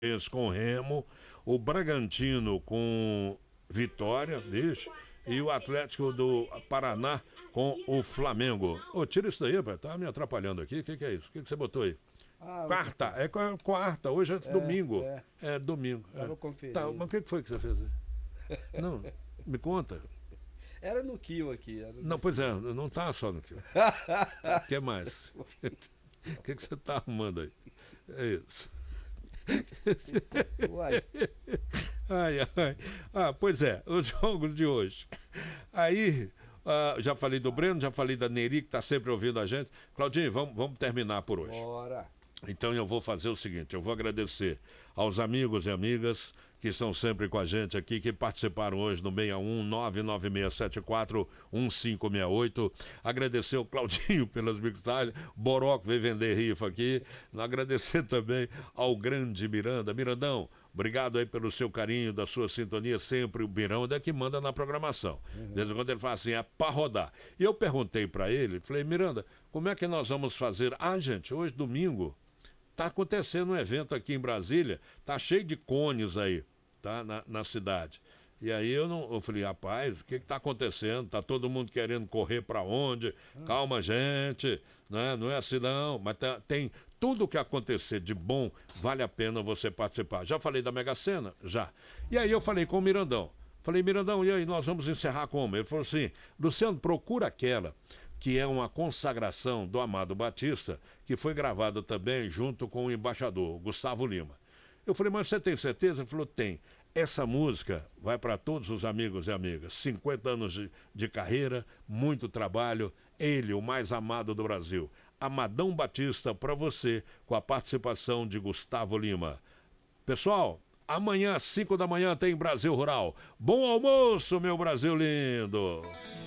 com Remo, o Bragantino com Vitória, bicho, e o Atlético do Paraná com o Flamengo. Ô, tira isso daí, pai, tá me atrapalhando aqui. O que é isso? O que você botou aí? Quarta, é quarta, hoje é domingo. É domingo. Eu vou conferir. Tá, mas o que foi que você fez aí? Não, me conta. Era no Kill aqui. Não, pois é, não tá só no Kill. O que mais? O que você tá arrumando aí? É isso. Uai. Ai, ai. Ah, pois é, os jogos de hoje. Aí, já falei do Breno, já falei da Neri, que está sempre ouvindo a gente. Claudinho, vamos terminar por hoje. Bora. Então eu vou fazer o seguinte, eu vou agradecer aos amigos e amigas que estão sempre com a gente aqui, que participaram hoje no 61 99674 1568. Agradecer o Claudinho pelas mixagens, Boroco veio vender rifa aqui. Agradecer também ao grande Miranda. Mirandão, obrigado aí pelo seu carinho, da sua sintonia, sempre o Miranda é que manda na programação. De vez em quando ele fala assim, é pra rodar. E eu perguntei pra ele, falei, Miranda, como é que nós vamos fazer? Ah, gente, hoje domingo, tá acontecendo um evento aqui em Brasília, tá cheio de cones aí, tá, na cidade. E aí eu falei, rapaz, o que tá acontecendo? Tá todo mundo querendo correr para onde? Calma, gente, né? Não é assim não, mas tem tudo o que acontecer de bom, vale a pena você participar. Já falei da Mega Sena? Já. E aí eu falei com o Mirandão. Falei, Mirandão, e aí, nós vamos encerrar como? Ele falou assim, Luciano, procura aquela que é uma consagração do Amado Batista, que foi gravada também junto com o embaixador, Gustavo Lima. Eu falei, mas você tem certeza? Ele falou, tem. Essa música vai para todos os amigos e amigas. 50 anos de carreira, muito trabalho. Ele, o mais amado do Brasil. Amadão Batista para você, com a participação de Gustavo Lima. Pessoal, amanhã às 5 da manhã tem Brasil Rural. Bom almoço, meu Brasil lindo!